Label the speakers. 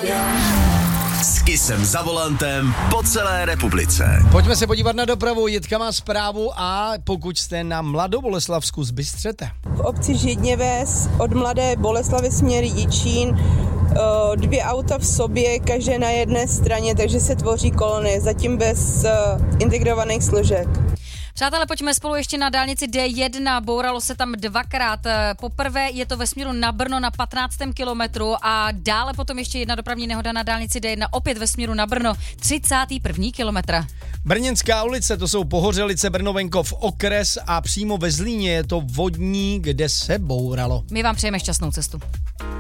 Speaker 1: S Kissem za volantem po celé republice.
Speaker 2: Pojďme se podívat na dopravu. Jitka má zprávu a pokud jste na Mladoboleslavsku, zbystřete.
Speaker 3: V obci Židněves od Mladé Boleslavy směr Jičín 2 auta v sobě, každé na jedné straně, takže se tvoří kolony, zatím bez integrovaných složek.
Speaker 4: Přátelé, pojďme spolu ještě na dálnici D1, bouralo se tam 2krát. Poprvé je to ve směru na Brno na 15. kilometru a dále potom ještě jedna dopravní nehoda na dálnici D1, opět ve směru na Brno, 31. kilometr.
Speaker 2: Brněnská ulice, to jsou Pohořelice, Brno-Venkov okres a přímo ve Zlíně je to Vodní, kde se bouralo.
Speaker 4: My vám přejeme šťastnou cestu.